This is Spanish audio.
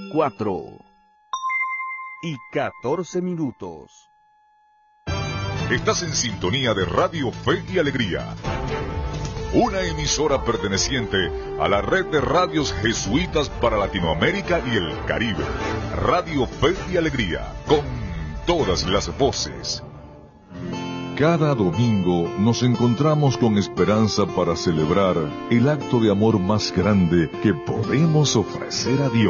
4:14. Estás en sintonía de Radio Fe y Alegría, una emisora perteneciente a la red de radios jesuitas para Latinoamérica y el Caribe. Radio Fe y Alegría, con todas las voces. Cada domingo nos encontramos con esperanza para celebrar el acto de amor más grande que podemos ofrecer a Dios.